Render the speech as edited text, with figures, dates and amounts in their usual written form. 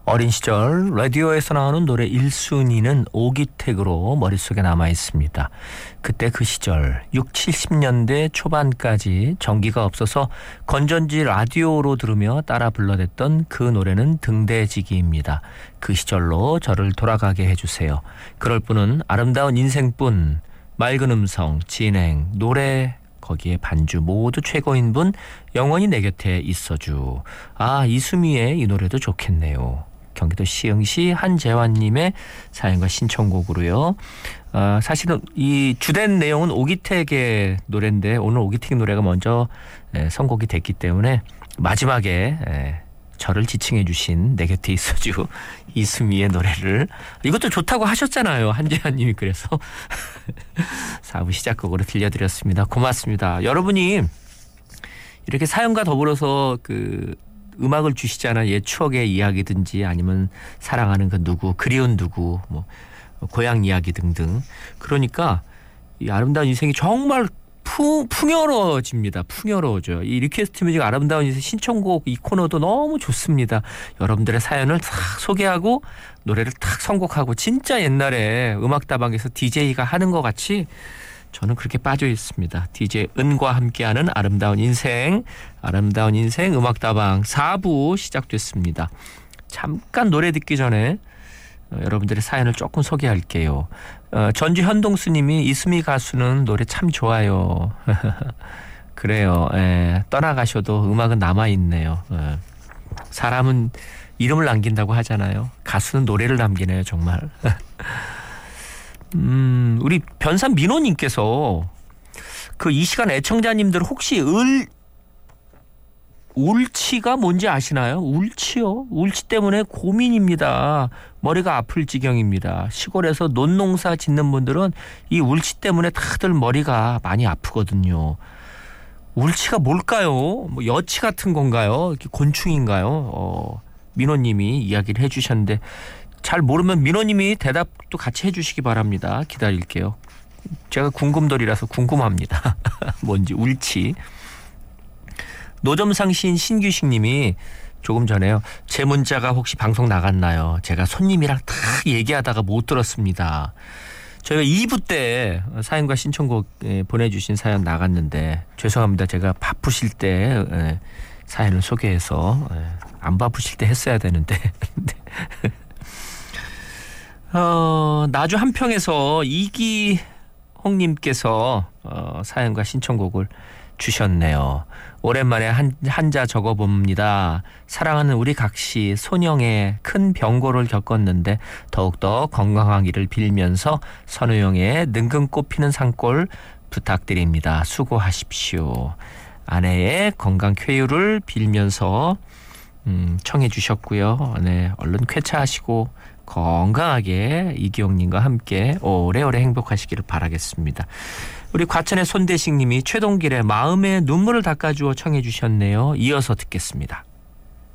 어린 시절 라디오에서 나오는 노래 1순위는 오기택으로 머릿속에 남아있습니다. 그때 그 시절 6, 70년대 초반까지 전기가 없어서 건전지 라디오로 들으며 따라 불러댔던 그 노래는 등대지기입니다. 그 시절로 저를 돌아가게 해주세요. 그럴 분은 아름다운 인생뿐, 맑은 음성, 진행, 노래, 거기에 반주 모두 최고인 분 영원히 내 곁에 있어주. 이수미의 이 노래도 좋겠네요. 경기도 시흥시 한재환님의 사연과 신청곡으로요. 사실은 이 주된 내용은 오기택의 노래인데 오늘 오기택 노래가 먼저 선곡이 됐기 때문에 마지막에 저를 지칭해 주신 내 곁에 있어주 이수미의 노래를 이것도 좋다고 하셨잖아요. 한재환님이. 그래서 4부 시작곡으로 들려드렸습니다. 고맙습니다. 여러분이 이렇게 사연과 더불어서 음악을 주시잖아요. 옛 추억의 이야기든지 아니면 사랑하는 그 누구, 그리운 누구, 뭐 고향 이야기 등등. 그러니까 이 아름다운 인생이 정말 풍요로워집니다. 풍요로워져요. 이 리퀘스트 뮤직 아름다운 인생 신청곡 이 코너도 너무 좋습니다. 여러분들의 사연을 탁 소개하고 노래를 탁 선곡하고 진짜 옛날에 음악다방에서 DJ가 하는 것 같이 저는 그렇게 빠져 있습니다. DJ 은과 함께하는 아름다운 인생 음악다방 4부 시작됐습니다. 잠깐 노래 듣기 전에 여러분들의 사연을 조금 소개할게요. 전주 현동수님이 이수미 가수는 노래 참 좋아요. 그래요. 떠나가셔도 음악은 남아있네요. 사람은 이름을 남긴다고 하잖아요. 가수는 노래를 남기네요. 정말. 우리 변산 민호님께서 이 시간 애청자님들 혹시 울치가 뭔지 아시나요? 울치요? 울치 때문에 고민입니다. 머리가 아플 지경입니다. 시골에서 논농사 짓는 분들은 이 울치 때문에 다들 머리가 많이 아프거든요. 울치가 뭘까요? 뭐 여치 같은 건가요? 곤충인가요? 민호님이 이야기를 해주셨는데 잘 모르면 민호님이 대답도 같이 해주시기 바랍니다. 기다릴게요. 제가 궁금돌이라서 궁금합니다. 뭔지 울치. 노점상 시인 신규식님이 조금 전에요. 제 문자가 혹시 방송 나갔나요? 제가 손님이랑 다 얘기하다가 못 들었습니다. 저희가 2부 때 사연과 신청곡 보내주신 사연 나갔는데 죄송합니다. 제가 바쁘실 때 사연을 소개해서 안 바쁘실 때 했어야 되는데 나주 한평에서 이기홍님께서 사연과 신청곡을 주셨네요. 오랜만에 한자 적어봅니다. 사랑하는 우리 각시 손영의 큰 병고를 겪었는데 더욱더 건강하기를 빌면서 선우영의 능금 꽃피는 산골 부탁드립니다. 수고하십시오. 아내의 건강 쾌유를 빌면서 청해 주셨고요. 네, 얼른 쾌차하시고 건강하게 이기용님과 함께 오래오래 행복하시기를 바라겠습니다. 우리 과천의 손대식님이 최동길의 마음의 눈물을 닦아주어 청해 주셨네요. 이어서 듣겠습니다.